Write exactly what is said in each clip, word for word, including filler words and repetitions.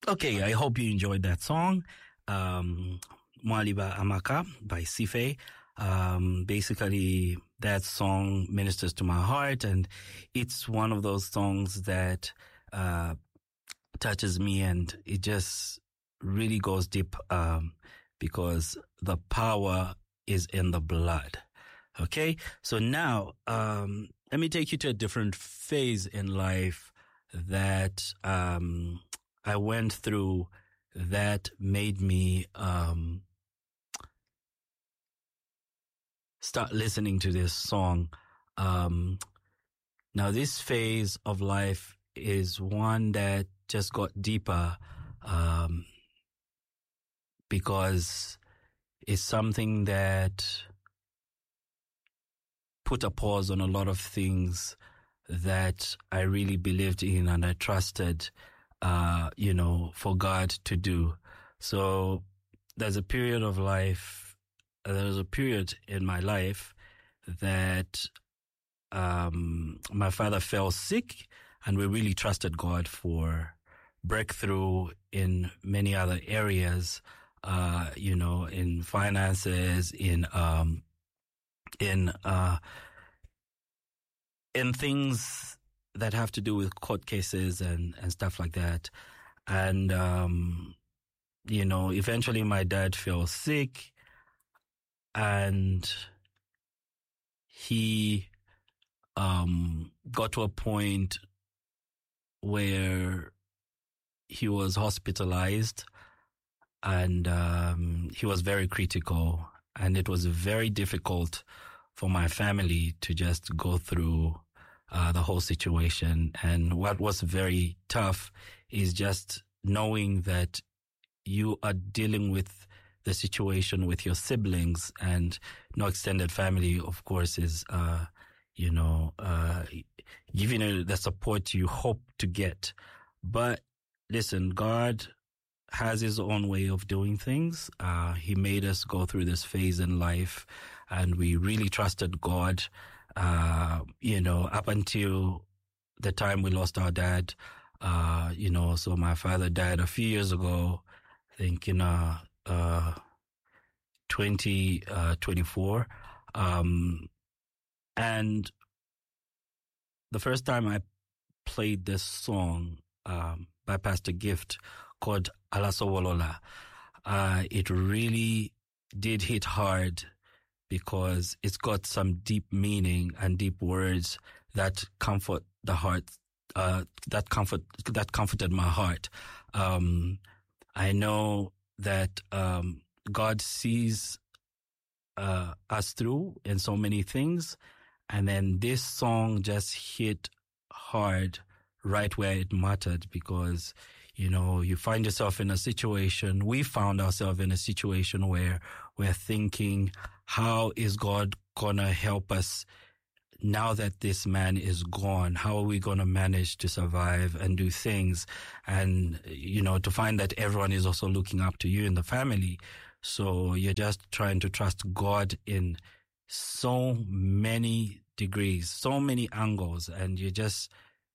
Okay, I hope you enjoyed that song. Um, Mwaliba Amaka by Sife. Um, basically, that song ministers to my heart, and it's one of those songs that uh, touches me, and it just really goes deep um, because the power is in the blood. Okay, so now um, let me take you to a different phase in life that um, I went through that made me um, start listening to this song. Um, now, this phase of life is one that just got deeper um, because it's something that put a pause on a lot of things that I really believed in and I trusted, uh, you know, for God to do. So there's a period of life, uh, there's a period in my life that um, my father fell sick, and we really trusted God for breakthrough in many other areas, uh, you know, in finances, in um, in uh, in things that have to do with court cases and, and stuff like that. And, um, you know, eventually my dad fell sick, and he um, got to a point where he was hospitalized, and um, he was very critical, and it was very difficult for my family to just go through uh, the whole situation. And what was very tough is just knowing that you are dealing with the situation with your siblings, and no extended family, of course, is, uh, you know, uh, giving you the support you hope to get. But listen, God has his own way of doing things. Uh, he made us go through this phase in life, and we really trusted God, uh, you know, up until the time we lost our dad. Uh, you know, so my father died a few years ago, I think in, uh, uh, twenty twenty-four. Um, and the first time I played this song, um, by Pastor Gift called Alasowolola, uh, it really did hit hard because it's got some deep meaning and deep words that comfort the heart, uh, that comfort, that comforted my heart. Um, I know that, um, God sees, uh, us through in so many things. And then this song just hit hard right where it mattered, because, you know, you find yourself in a situation, we found ourselves in a situation where we're thinking, how is God gonna help us now that this man is gone? How are we gonna manage to survive and do things? And, you know, to find that everyone is also looking up to you in the family. So you're just trying to trust God in so many degrees, so many angles, and you just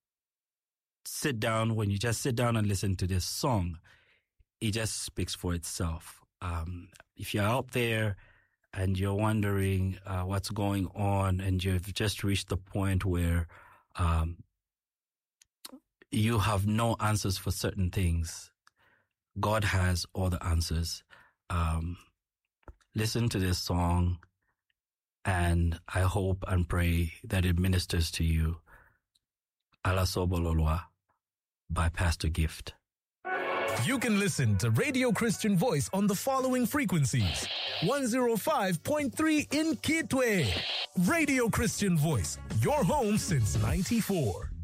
sit down, when you just sit down and listen to this song, it just speaks for itself. Um, if you're out there and you're wondering uh, what's going on, and you've just reached the point where um, you have no answers for certain things, God has all the answers. Um, listen to this song, and I hope and pray that it ministers to you. Alasobololwa by Pastor Gift. You can listen to Radio Christian Voice on the following frequencies: one oh five point three in Kitwe. Radio Christian Voice, your home since ninety-four.